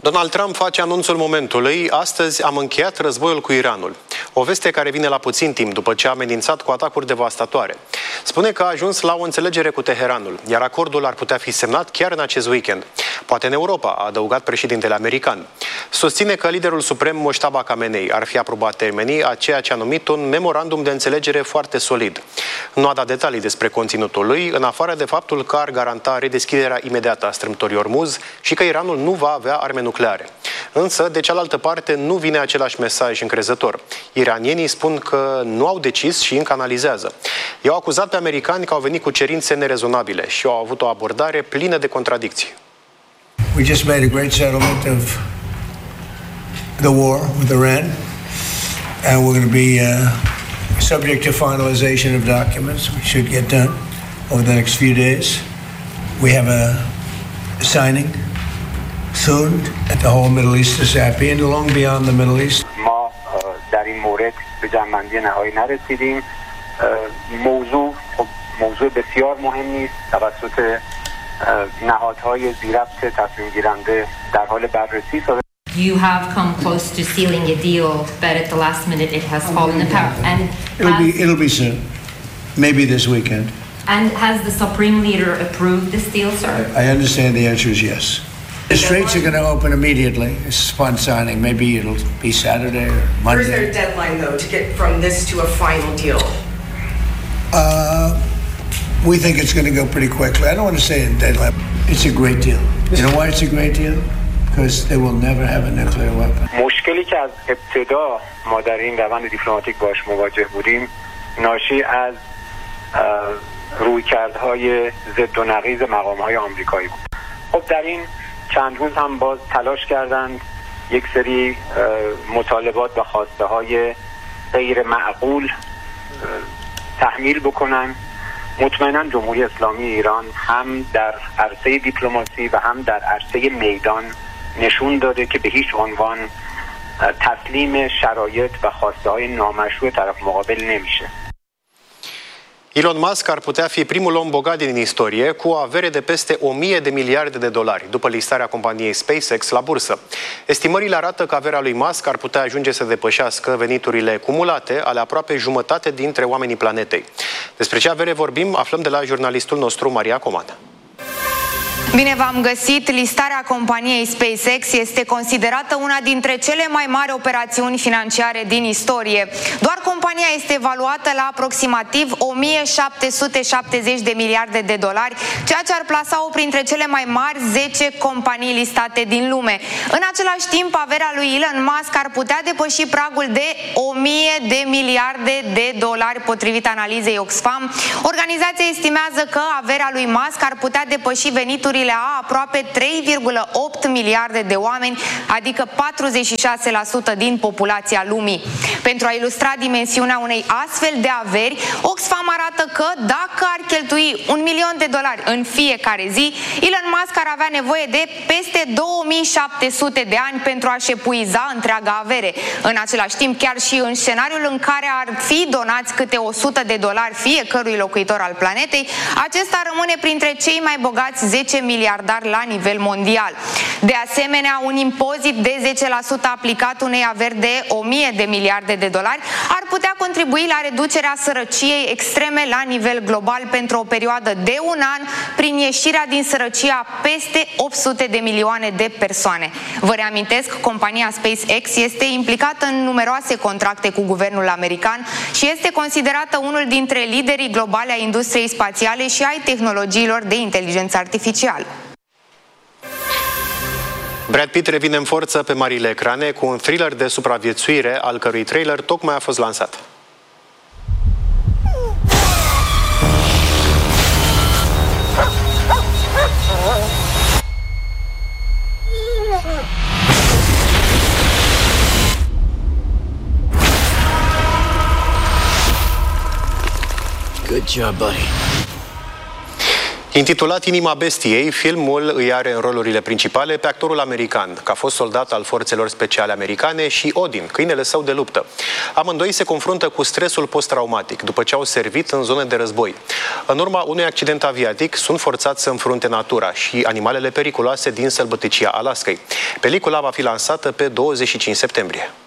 Donald Trump face anunțul momentului. Astăzi am încheiat războiul cu Iranul. O veste care vine la puțin timp după ce a amenințat cu atacuri devastatoare. Spune că a ajuns la o înțelegere cu Teheranul, iar acordul ar putea fi semnat chiar în acest weekend. Poate în Europa, a adăugat președintele american. Susține că liderul suprem Mojtaba Khamenei ar fi aprobat termenii a ceea ce a numit un memorandum de înțelegere foarte solid. Nu a dat detalii despre conținutul lui, în afară de faptul că ar garanta redeschiderea imediată a strâmtorii Ormuz și că Iranul nu va avea arme nucleare. Însă, de cealaltă parte, nu vine același mesaj încrezător. Iranienii spun că nu au decis și încă analizează. I-au acuzat pe americani că au venit cu cerințe nerezonabile și au avut o abordare plină de contradicții. We just made a great settlement of the war with Iran, and we're going to be subject to finalization of documents, which should get done over the next few days. We have a signing soon at the whole Middle East is happy and long beyond the Middle East. ما در این مورد به جنبندی نهایی نرسیدیم. موضوع بسیار مهمی است. توسط نهادهای ذی‌ربط تصمیم گیرنده در حال بررسی است. You have come close to sealing a deal, but at the last minute it has fallen apart. And it'll be soon, maybe this weekend. And has the Supreme Leader approved this deal, sir? I understand the answer is yes. The straits are going to open immediately. It's upon signing. Maybe it'll be Saturday or Monday. Where's their deadline, though, to get from this to a final deal? We think it's going to go pretty quickly. I don't want to say a deadline. It's a great deal. You know why it's a great deal? Because they will never have a nuclear weapon. مشکلی که از ابتدا ما در این روند دیپلماتیک باش مواجه بودیم ناشی از رویکردهای ضد و نقیض مقام‌های آمریکایی بود. خب در این چند روز هم باز تلاش کردند یک سری مطالبات و خواسته‌های غیر معقول تحمیل بکنن. مطمئنا جمهوری اسلامی ایران هم در عرصه دیپلماسی و هم در عرصه میدان نشون داده که به هیچ عنوان تسلیم شرایط و خواسته‌های نامشروع طرف مقابل نمیشه. Elon Musk ar putea fi primul om bogat din istorie cu o avere de peste 1000 de miliarde de dolari, după listarea companiei SpaceX la bursă. Estimările arată că averea lui Musk ar putea ajunge să depășească veniturile cumulate ale aproape jumătate dintre oamenii planetei. Despre ce avere vorbim, aflăm de la jurnalistul nostru, Maria Coman. Bine v-am găsit! Listarea companiei SpaceX este considerată una dintre cele mai mari operațiuni financiare din istorie. Doar compania este evaluată la aproximativ 1770 de miliarde de dolari, ceea ce ar plasa-o printre cele mai mari 10 companii listate din lume. În același timp, averea lui Elon Musk ar putea depăși pragul de 1000 de miliarde de dolari, potrivit analizei Oxfam. Organizația estimează că averea lui Musk ar putea depăși veniturile a aproape 3,8 miliarde de oameni, adică 46% din populația lumii. Pentru a ilustra dimensiunea unei astfel de averi, Oxfam arată că dacă ar cheltui $1.000.000 în fiecare zi, Elon Musk ar avea nevoie de peste 2700 de ani pentru a-și epuiza întreaga avere. În același timp, chiar și în scenariul în care ar fi donați câte $100 fiecărui locuitor al planetei, acesta rămâne printre cei mai bogați 10 miliardari la nivel mondial. De asemenea, un impozit de 10% aplicat unei averi de 1000 de miliarde de dolari ar putea contribui la reducerea sărăciei extreme la nivel global pentru o perioadă de un an, prin ieșirea din sărăcia peste 800 de milioane de persoane. Vă reamintesc, compania SpaceX este implicată în numeroase contracte cu guvernul american și este considerată unul dintre liderii globali ai industriei spațiale și ai tehnologiilor de inteligență artificială. Brad Pitt revine în forță pe marile ecrane cu un thriller de supraviețuire, al cărui trailer tocmai a fost lansat. Good job, buddy. Intitulat Inima bestiei, filmul îi are în rolurile principale pe actorul american, că a fost soldat al forțelor speciale americane, și Odin, câinele său de luptă. Amândoi se confruntă cu stresul post-traumatic după ce au servit în zone de război. În urma unui accident aviatic, sunt forțați să înfrunte natura și animalele periculoase din sălbăticia Alaskei. Pelicula va fi lansată pe 25 septembrie.